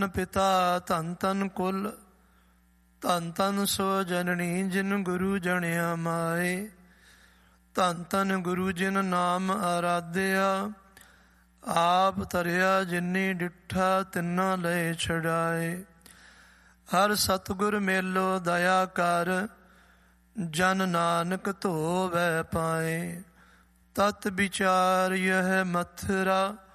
ਪਿਤਾ ਧਨ ਧਨ ਕੁਲ, ਧਨ ਧਨ ਸੋ ਜਨਨੀ ਜਿਨ ਗੁਰੂ ਜਣਿਆ ਮਾਏ। ਧਨ ਧਨ ਗੁਰੂ ਜਿਨ ਨਾਮ ਆਰਾਧਿਆ, ਆਪ ਤਰਿਆ ਜਿਨੀ ਡਿਠਾ ਤਿੰਨਾ ਲਏ ਛਡਾਏ। ਹਰ ਸਤਿਗੁਰ ਮੇਲੋ ਦਇਆ ਕਰ, ਜਨ ਨਾਨਕ ਧੋਵੈ ਪਾਏ। ਤਤ ਵਿਚਾਰ ਯਹ ਮਥੁਰਾ,